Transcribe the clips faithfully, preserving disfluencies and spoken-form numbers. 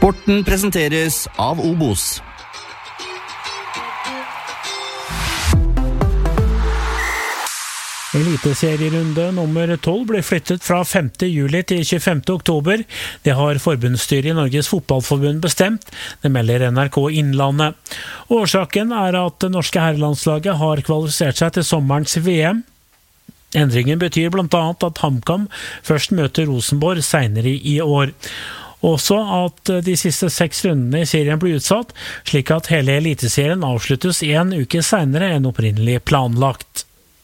Sporten presenteres av Obos. Eliteserierunde nummer tolv ble flyttet fra femte juli til tjuefemte oktober. Det har forbundsstyret i Norges fotballforbund bestemt, det melder N R K Innlandet. Årsaken er at det norske herrelandslaget har kvalifisert seg til sommerens V M. Endringen betyr blant annet at HamKam først møter Rosenborg senere i år. Også at de siste seks rundene i serien blir utsatt, slik at hele eliteserien avsluttes en uke senere enn opprinnelig planlagt.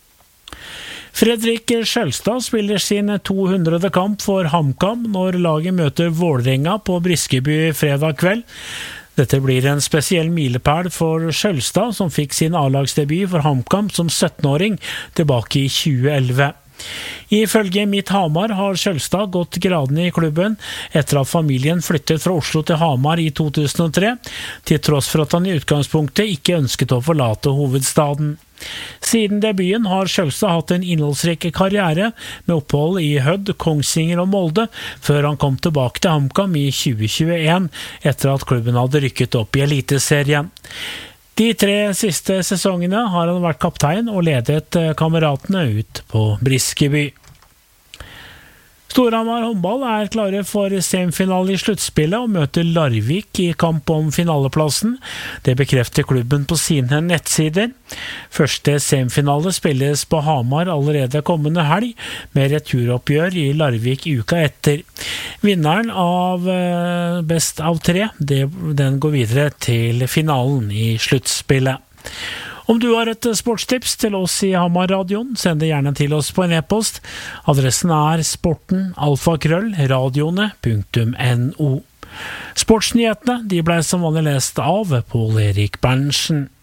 Fredrik Skjølstad spiller sin to hundrede kamp for HamKam når laget møter Vålerenga på Briskeby fredag kveld. Dette blir en spesiell milepæl for Skjølstad, som fikk sin A-lagsdebut for HamKam som syttenåring tilbake i tjue elleve. Ifølge Mitt Hamar har Skjølstad gått gradene i klubben etter at familien flyttet fra Oslo til Hamar i to tusen og tre, til tross for at han i utgangspunktet ikke ønsket å forlate hovedstaden. Siden debuten har Skjølstad hatt en innholdsrik karriere med opphold i Hødd, Kongsvinger og Molde, før han kom tilbake til HamKam i tjue tjueen etter at klubben hadde rykket opp i eliteserien. De tre siste sesongene har han vært kaptein og ledet kameratene ut på Briskeby. Storhamar håndball er klare for semifinale i sluttspillet og møter Larvik i kamp om finaleplassen. Det bekrefter klubben på sine nettsider. Første semifinale spilles på Hamar allerede kommende helg, med returoppgjør i Larvik uka etter. Vinneren av best av tre, det, den går videre til finalen i sluttspillet. Om du har et sportstips til oss i Hamar-radioen, send det gjerne til oss på en e-post. Adressen er sporten alfakrøll radioene punktum no. Sportsnyhetene de ble som vanlig lest av Pål Erik Berntsen.